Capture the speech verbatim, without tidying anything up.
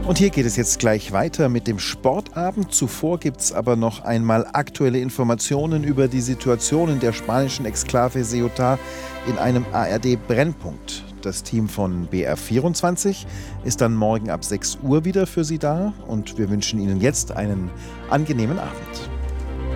Und hier geht es jetzt gleich weiter mit dem Sportabend. Zuvor gibt es aber noch einmal aktuelle Informationen über die Situation in der spanischen Exklave Ceuta in einem A R D-Brennpunkt. Das Team von B R vierundzwanzig ist dann morgen ab sechs Uhr wieder für Sie da und wir wünschen Ihnen jetzt einen angenehmen Abend.